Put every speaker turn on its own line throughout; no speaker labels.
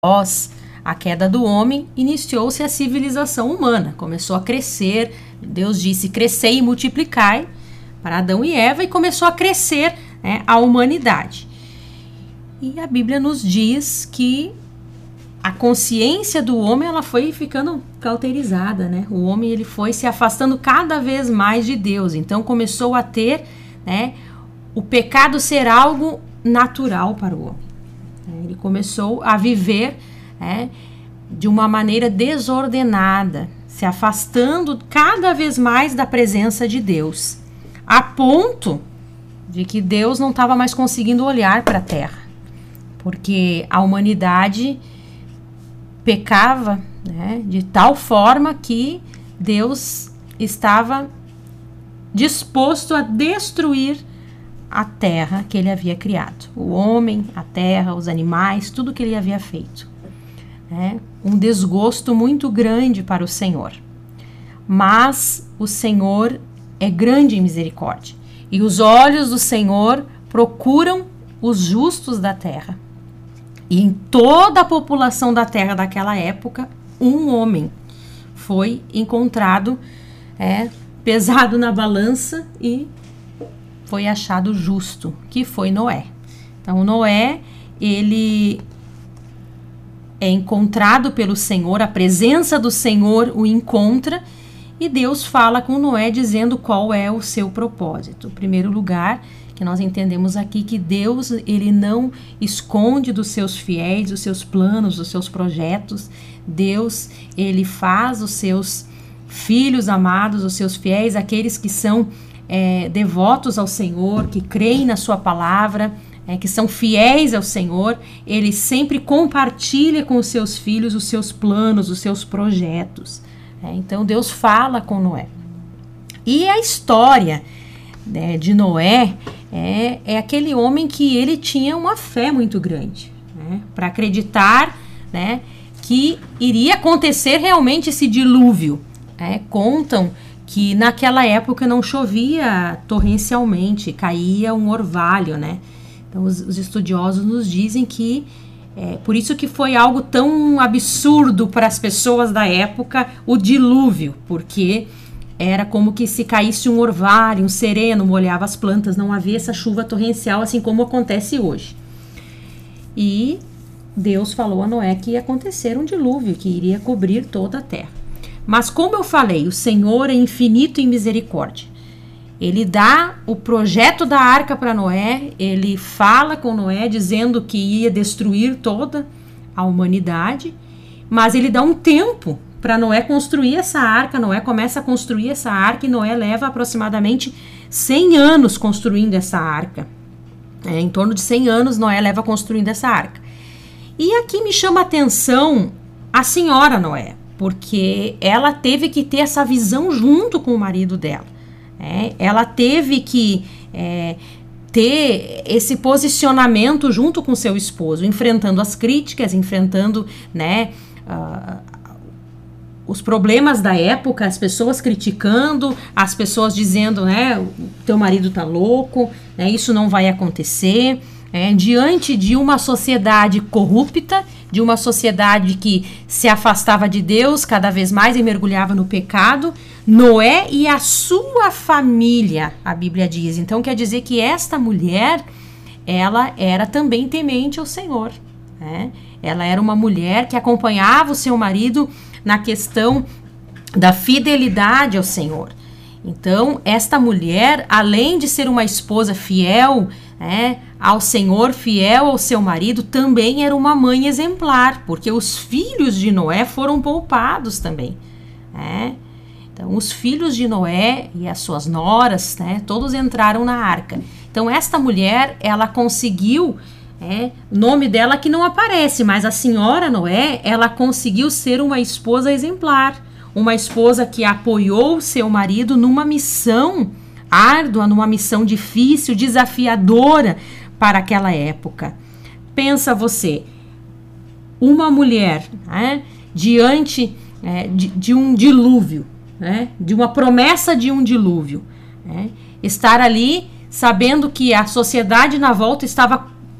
Após a queda do homem, iniciou-se a civilização humana, começou a crescer. Deus disse: crescei e multiplicai para Adão e Eva, e começou a crescer, né, a humanidade. E a Bíblia nos diz que a consciência do homem ela foi ficando cauterizada, né? O homem ele foi se afastando cada vez mais de Deus. Então começou a ter, né, o pecado ser algo natural para o homem. Ele começou a viver, né, de uma maneira desordenada, se afastando cada vez mais da presença de Deus, a ponto de que Deus não estava mais conseguindo olhar para a terra, porque a humanidade pecava, né, de tal forma que Deus estava disposto a destruir a terra que ele havia criado, o homem, a terra, os animais, tudo que ele havia feito, né? Um desgosto muito grande para o Senhor. Mas o Senhor é grande em misericórdia, e os olhos do Senhor procuram os justos da terra. E em toda a população da terra daquela época, um homem foi encontrado, pesado na balança, e foi achado justo, que foi Noé. Então Noé, ele é encontrado pelo Senhor, a presença do Senhor o encontra, e Deus fala com Noé dizendo qual é o seu propósito. Em primeiro lugar, que nós entendemos aqui que Deus, ele não esconde dos seus fiéis os seus planos, os seus projetos. Deus, ele faz os seus filhos amados, os seus fiéis, aqueles que são devotos ao Senhor, que creem na sua palavra, que são fiéis ao Senhor, ele sempre compartilha com os seus filhos os seus planos, os seus projetos. Então Deus fala com Noé. E a história, né, de Noé é aquele homem que ele tinha uma fé muito grande, né, para acreditar, né, que iria acontecer realmente esse dilúvio. Contam que naquela época não chovia torrencialmente, caía um orvalho, né? Então os estudiosos nos dizem que por isso que foi algo tão absurdo para as pessoas da época, o dilúvio, porque era como que se caísse um orvalho, um sereno, molhava as plantas, não havia essa chuva torrencial assim como acontece hoje. E Deus falou a Noé que ia acontecer um dilúvio, que iria cobrir toda a terra. Mas como eu falei, o Senhor é infinito em misericórdia. Ele dá o projeto da arca para Noé, ele fala com Noé dizendo que ia destruir toda a humanidade, mas ele dá um tempo para Noé construir essa arca. Noé começa a construir essa arca e Noé leva aproximadamente 100 anos construindo essa arca. Em torno de 100 anos Noé leva construindo essa arca. E aqui me chama a atenção a senhora Noé, porque ela teve que ter essa visão junto com o marido dela. Ela teve que ter esse posicionamento junto com seu esposo, enfrentando as críticas, enfrentando, né, os problemas da época, as pessoas criticando, as pessoas dizendo, né, o teu marido tá louco, né, isso não vai acontecer. Diante de uma sociedade corrupta, de uma sociedade que se afastava de Deus cada vez mais e mergulhava no pecado, Noé e a sua família, a Bíblia diz. Então quer dizer que esta mulher, ela era também temente ao Senhor, né? Ela era uma mulher que acompanhava o seu marido na questão da fidelidade ao Senhor. Então esta mulher, além de ser uma esposa fiel, ao Senhor, fiel ao seu marido, também era uma mãe exemplar, porque os filhos de Noé foram poupados também. Então, os filhos de Noé e as suas noras, todos entraram na arca. Então, esta mulher, ela conseguiu, o nome dela que não aparece, mas a senhora Noé, ela conseguiu ser uma esposa exemplar, uma esposa que apoiou seu marido numa missão árdua, numa missão difícil, desafiadora para aquela época. Pensa você, uma mulher, diante de um dilúvio, de uma promessa de um dilúvio, estar ali sabendo que a sociedade na volta estava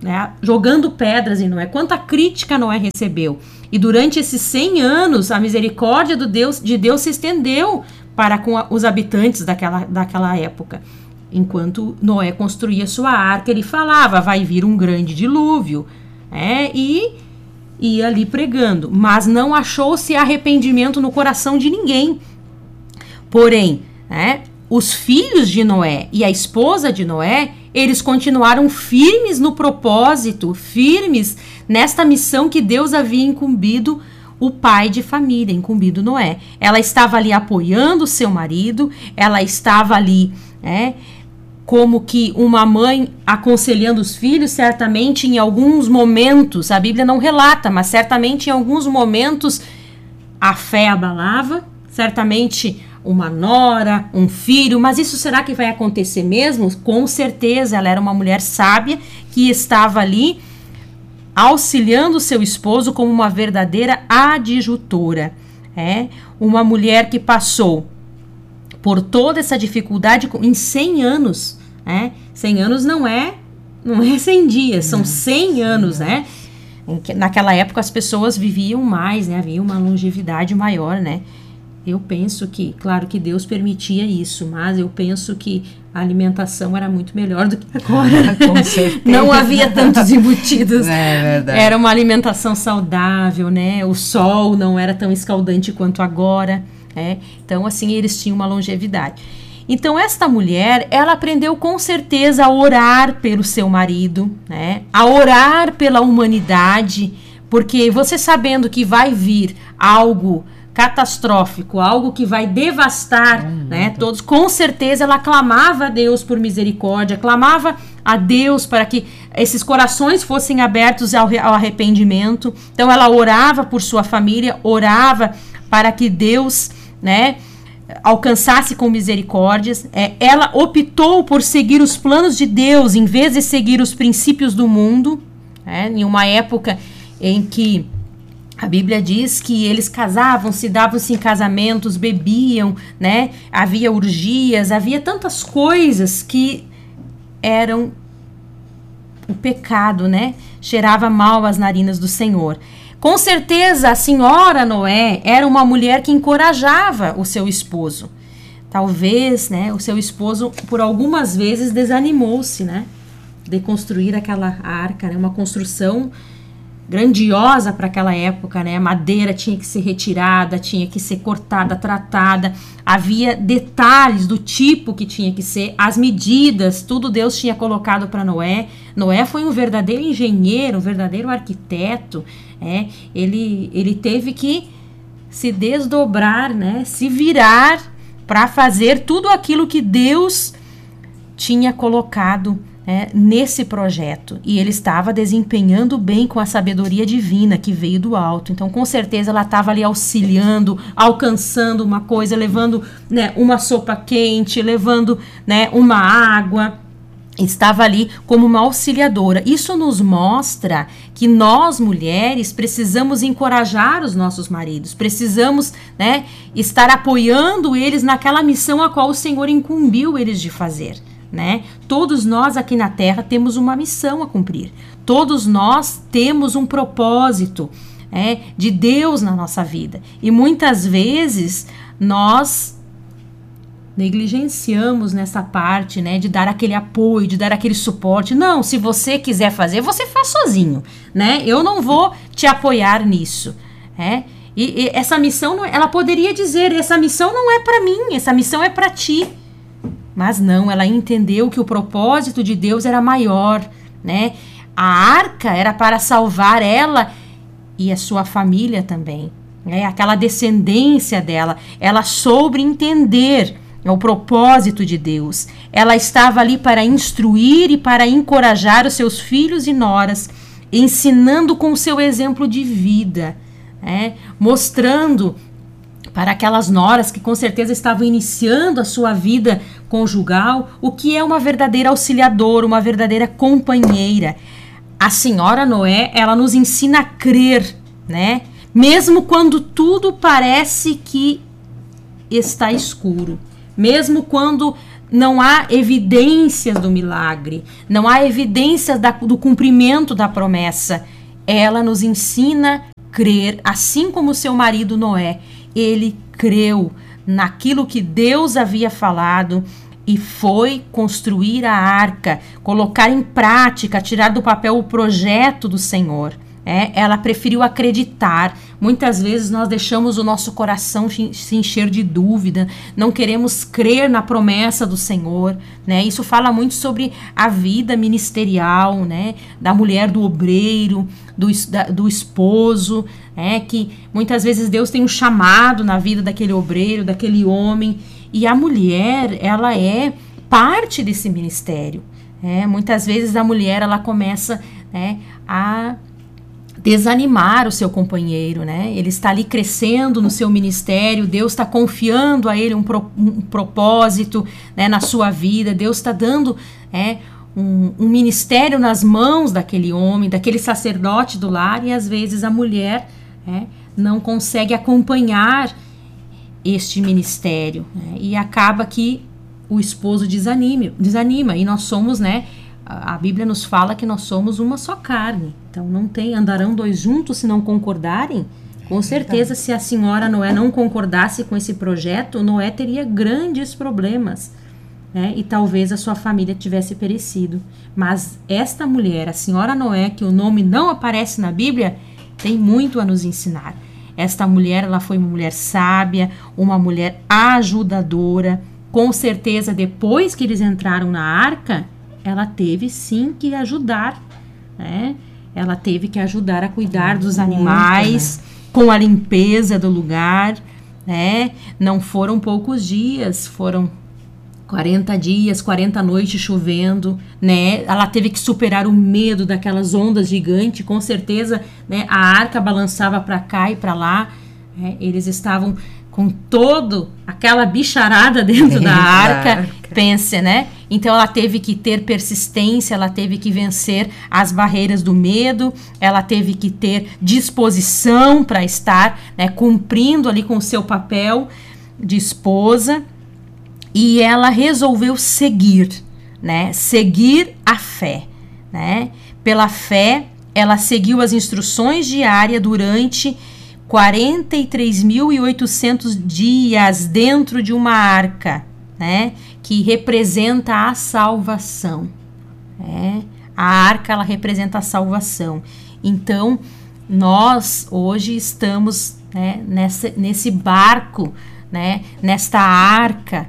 né, jogando pedras em Noé, quanta crítica Noé recebeu. E durante esses 100 anos, a misericórdia de Deus se estendeu para com os habitantes daquela época. Enquanto Noé construía sua arca, ele falava, vai vir um grande dilúvio, e ia ali pregando. Mas não achou-se arrependimento no coração de ninguém. Porém, os filhos de Noé e a esposa de Noé, eles continuaram firmes no propósito, firmes nesta missão que Deus havia incumbido o pai de família, incumbido Noé. Ela estava ali apoiando o seu marido, ela estava ali, como que uma mãe aconselhando os filhos, certamente em alguns momentos, a Bíblia não relata, mas certamente em alguns momentos a fé abalava, certamente uma nora, um filho, mas isso será que vai acontecer mesmo? Com certeza, ela era uma mulher sábia que estava ali auxiliando o seu esposo como uma verdadeira adjutora. Uma mulher que passou por toda essa dificuldade em 100 anos. 100 anos não é 100 dias, são 100 anos, né? Naquela época as pessoas viviam mais, né? Havia uma longevidade maior, né? Eu penso que, claro que Deus permitia isso, mas eu penso que a alimentação era muito melhor do que agora.
Com certeza.
Não havia tantos embutidos.
É verdade.
Era uma alimentação saudável, né? O sol não era tão escaldante quanto agora. Então, assim, eles tinham uma longevidade. Então, esta mulher, ela aprendeu com certeza a orar pelo seu marido, a orar pela humanidade, porque você sabendo que vai vir algo catastrófico, algo que vai devastar, todos, com certeza ela clamava a Deus por misericórdia, clamava a Deus para que esses corações fossem abertos ao arrependimento. Então ela orava por sua família, orava para que Deus, alcançasse com misericórdias. Ela optou por seguir os planos de Deus em vez de seguir os princípios do mundo, em uma época em que a Bíblia diz que eles casavam-se, davam-se em casamentos, bebiam, havia orgias, havia tantas coisas que eram o pecado, cheirava mal às narinas do Senhor. Com certeza a senhora Noé era uma mulher que encorajava o seu esposo. Talvez, o seu esposo por algumas vezes desanimou-se, de construir aquela arca, uma construção grandiosa para aquela época, a madeira tinha que ser retirada, tinha que ser cortada, tratada, havia detalhes do tipo que tinha que ser, as medidas, tudo Deus tinha colocado para Noé. Noé foi um verdadeiro engenheiro, um verdadeiro arquiteto, ele teve que se desdobrar, se virar para fazer tudo aquilo que Deus tinha colocado nesse projeto, e ele estava desempenhando bem com a sabedoria divina que veio do alto. Então com certeza ela estava ali auxiliando, alcançando uma coisa, levando uma sopa quente, levando uma água, estava ali como uma auxiliadora. Isso nos mostra que nós mulheres precisamos encorajar os nossos maridos, precisamos estar apoiando eles naquela missão a qual o Senhor incumbiu eles de fazer. Todos nós aqui na Terra temos uma missão a cumprir. Todos nós temos um propósito de Deus na nossa vida. E muitas vezes nós negligenciamos nessa parte, de dar aquele apoio, de dar aquele suporte. Não, se você quiser fazer, você faz sozinho, Eu não vou te apoiar nisso, E essa missão, ela poderia dizer, essa missão não é para mim, essa missão é para ti. Mas não, ela entendeu que o propósito de Deus era maior, A arca era para salvar ela e a sua família também, aquela descendência dela. Ela soube entender o propósito de Deus. Ela estava ali para instruir e para encorajar os seus filhos e noras, ensinando com o seu exemplo de vida, mostrando para aquelas noras que com certeza estavam iniciando a sua vida conjugal, o que é uma verdadeira auxiliadora, uma verdadeira companheira. A senhora Noé, ela nos ensina a crer, mesmo quando tudo parece que está escuro, mesmo quando não há evidências do milagre, não há evidências do cumprimento da promessa. Ela nos ensina a crer, assim como seu marido Noé. Ele creu naquilo que Deus havia falado e foi construir a arca, colocar em prática, tirar do papel o projeto do Senhor. Ela preferiu acreditar. Muitas vezes nós deixamos o nosso coração se encher de dúvida, não queremos crer na promessa do Senhor, né? Isso fala muito sobre a vida ministerial, né? Da mulher, do obreiro, do esposo, que muitas vezes Deus tem um chamado na vida daquele obreiro, daquele homem, e a mulher, ela é parte desse ministério. Muitas vezes a mulher, ela começa, a desanimar o seu companheiro, né? Ele está ali crescendo no seu ministério, Deus está confiando a ele um propósito, né, na sua vida, Deus está dando um ministério nas mãos daquele homem, daquele sacerdote do lar, e às vezes a mulher não consegue acompanhar este ministério, né? E acaba que o esposo desanima, e nós somos, a Bíblia nos fala que nós somos uma só carne. Então andarão dois juntos se não concordarem. Com certeza, se a senhora Noé não concordasse com esse projeto, Noé teria grandes problemas, e talvez a sua família tivesse perecido. Mas esta mulher, a senhora Noé, que o nome não aparece na Bíblia, tem muito a nos ensinar. Esta mulher, ela foi uma mulher sábia, uma mulher ajudadora. Com certeza, depois que eles entraram na arca, ela teve sim que ajudar, Ela teve que ajudar a cuidar dos animais, com a limpeza do lugar, Não foram poucos dias, foram 40 dias, 40 noites chovendo, Ela teve que superar o medo daquelas ondas gigantes, com certeza, a arca balançava para cá e para lá, eles estavam com toda aquela bicharada dentro da arca, pense, Então ela teve que ter persistência, ela teve que vencer as barreiras do medo, ela teve que ter disposição para estar, cumprindo ali com o seu papel de esposa, e ela resolveu seguir, seguir a fé, Pela fé, ela seguiu as instruções diárias durante 43.800 dias dentro de uma arca, que representa a salvação. A arca, ela representa a salvação. Então, nós hoje estamos, nesse barco, nesta arca,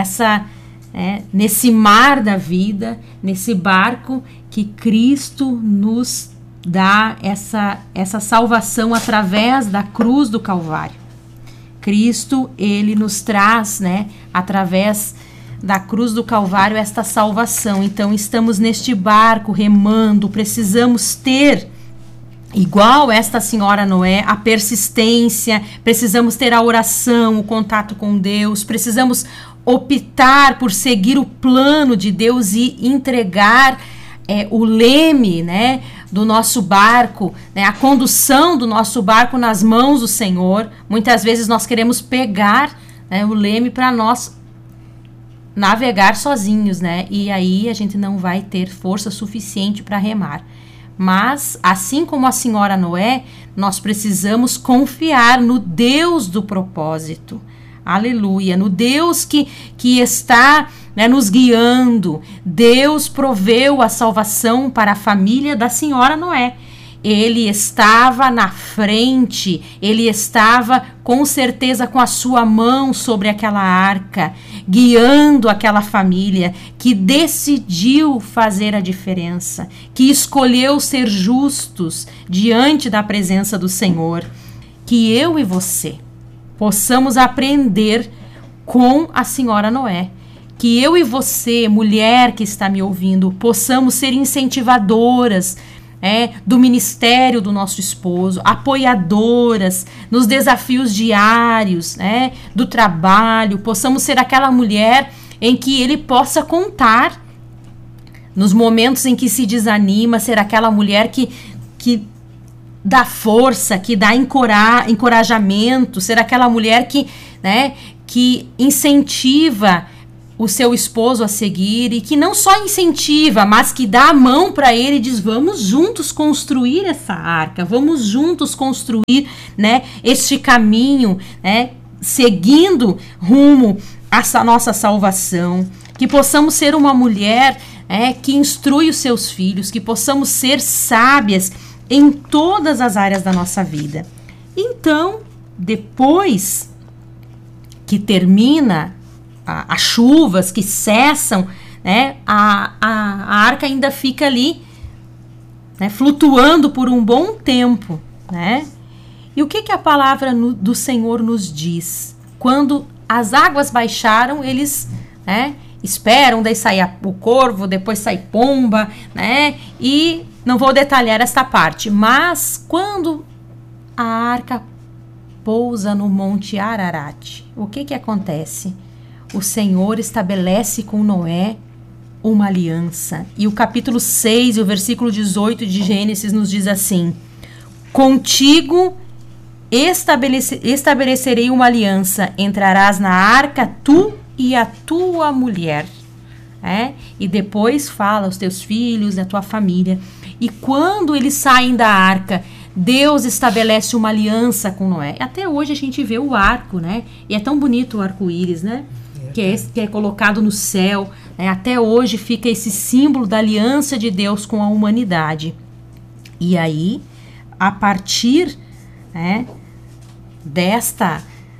nesse mar da vida, nesse barco que Cristo nos dá essa salvação através da cruz do Calvário. Cristo, ele nos traz, através da cruz do Calvário, esta salvação. Então, estamos neste barco remando, precisamos ter, igual esta senhora Noé, a persistência, precisamos ter a oração, o contato com Deus, precisamos optar por seguir o plano de Deus e entregar o leme, do nosso barco, a condução do nosso barco nas mãos do Senhor. Muitas vezes nós queremos pegar o leme para nós navegar sozinhos, e aí a gente não vai ter força suficiente para remar. Mas, assim como a senhora Noé, nós precisamos confiar no Deus do propósito. Aleluia, no Deus que está nos guiando. Deus proveu a salvação para a família da senhora Noé. Ele estava na frente, ele estava com certeza com a sua mão sobre aquela arca, guiando aquela família que decidiu fazer a diferença, que escolheu ser justos diante da presença do Senhor. Que eu e você possamos aprender com a senhora Noé. Que eu e você, mulher que está me ouvindo, possamos ser incentivadoras do ministério do nosso esposo, apoiadoras nos desafios diários, do trabalho, possamos ser aquela mulher em que ele possa contar nos momentos em que se desanima, ser aquela mulher que dá força, que dá encorajamento, ser aquela mulher que incentiva o seu esposo a seguir e que não só incentiva, mas que dá a mão para ele e diz: vamos juntos construir essa arca, vamos juntos construir, né, este caminho, né, seguindo rumo à nossa salvação. Que possamos ser uma mulher que instrui os seus filhos, que possamos ser sábias em todas as áreas da nossa vida. Então, depois que termina as chuvas, que cessam, né, a arca ainda fica ali, né, flutuando por um bom tempo, né? E o que a palavra do Senhor nos diz? Quando as águas baixaram, eles, né, esperam, daí sai o corvo, depois sai pomba, né? E não vou detalhar esta parte, mas quando a arca pousa no Monte Ararat, o que acontece? O Senhor estabelece com Noé uma aliança. E o capítulo 6, o versículo 18 de Gênesis nos diz assim: contigo estabelecerei uma aliança, entrarás na arca, tu e a tua mulher. E depois fala os teus filhos, a tua família. E quando eles saem da arca, Deus estabelece uma aliança com Noé. Até hoje a gente vê o arco, né? E é tão bonito o arco-íris, né? Que é colocado no céu, né? Até hoje fica esse símbolo da aliança de Deus com a humanidade. E aí, a partir, né, desta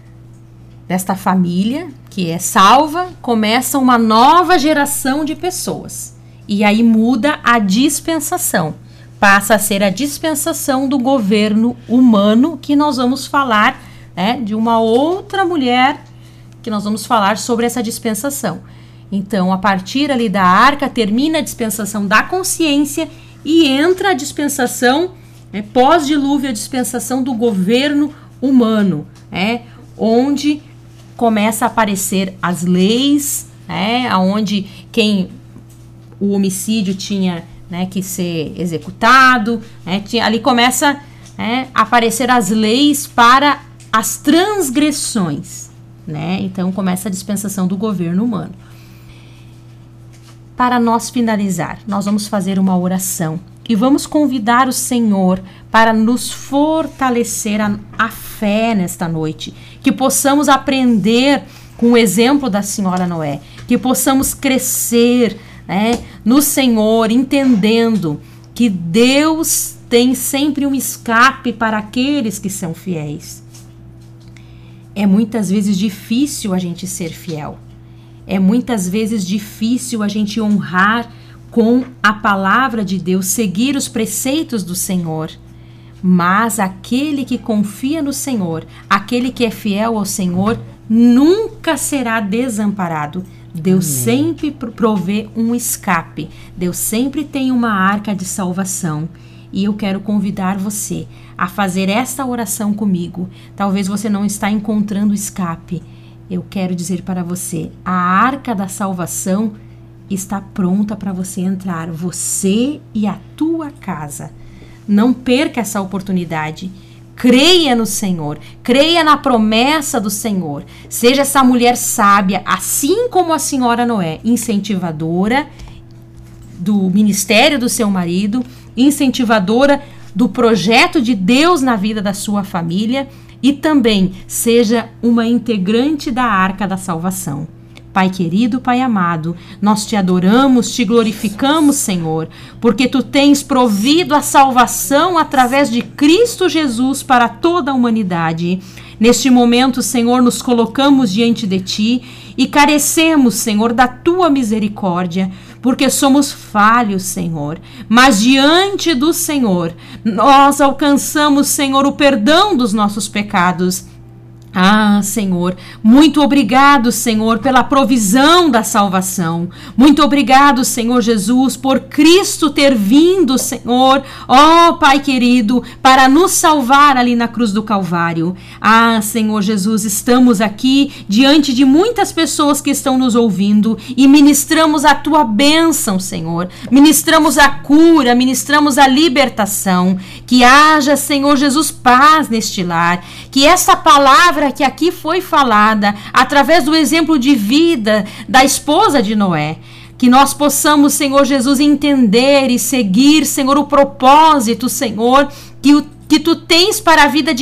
família que é salva, começa uma nova geração de pessoas. E aí muda a dispensação. Passa a ser a dispensação do governo humano, que nós vamos falar, né, de uma outra mulher, que nós vamos falar sobre essa dispensação. Então, a partir ali da arca, termina a dispensação da consciência e entra a dispensação, pós-dilúvio, a dispensação do governo humano, onde começa a aparecer as leis, onde o homicídio tinha, né, que ser executado, ali começa a aparecer as leis para as transgressões, né? Então começa a dispensação do governo humano. Para nós finalizar, nós vamos fazer uma oração e vamos convidar o Senhor para nos fortalecer a fé nesta noite, que possamos aprender com o exemplo da senhora Noé, que possamos crescer, né, no Senhor, entendendo que Deus tem sempre um escape para aqueles que são fiéis. É muitas vezes difícil a gente ser fiel. É muitas vezes difícil a gente honrar com a palavra de Deus, seguir os preceitos do Senhor. Mas aquele que confia no Senhor, aquele que é fiel ao Senhor, nunca será desamparado. Deus sempre provê um escape. Deus sempre tem uma arca de salvação. E eu quero convidar você a fazer esta oração comigo. Talvez você não está encontrando escape. Eu quero dizer para você, a arca da salvação está pronta para você entrar, você e a tua casa. Não perca essa oportunidade. Creia no Senhor, creia na promessa do Senhor. Seja essa mulher sábia, assim como a senhora Noé, incentivadora do ministério do seu marido, incentivadora do projeto de Deus na vida da sua família, e também seja uma integrante da arca da salvação. Pai querido, Pai amado, nós te adoramos, te glorificamos, Senhor, porque tu tens provido a salvação através de Cristo Jesus para toda a humanidade. Neste momento, Senhor, nos colocamos diante de ti e carecemos, Senhor, da tua misericórdia, porque somos falhos, Senhor. Mas diante do Senhor, nós alcançamos, Senhor, o perdão dos nossos pecados. Ah, Senhor, muito obrigado, Senhor, pela provisão da salvação. Muito obrigado, Senhor Jesus, por Cristo ter vindo, Senhor, ó Pai querido, para nos salvar ali na cruz do Calvário. Ah, Senhor Jesus, estamos aqui diante de muitas pessoas que estão nos ouvindo e ministramos a tua bênção, Senhor. Ministramos a cura, ministramos a libertação. Que haja, Senhor Jesus, paz neste lar. Que esta palavra palavra que aqui foi falada, através do exemplo de vida da esposa de Noé, que nós possamos, Senhor Jesus, entender e seguir, Senhor, o propósito, Senhor, que Tu tens para a vida de